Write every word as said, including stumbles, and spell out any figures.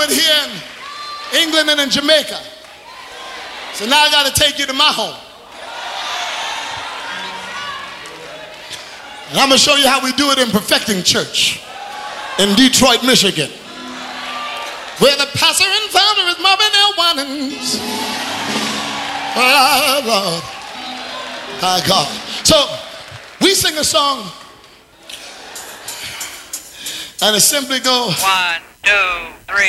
do it here in England and in Jamaica. So now I got to take you to my home. And I'm going to show you how we do it in Perfecting Church in Detroit, Michigan, where the pastor and founder is Marvin L. Winans. Oh, Lord. My God. So we sing a song, and it simply goes, one, two, three.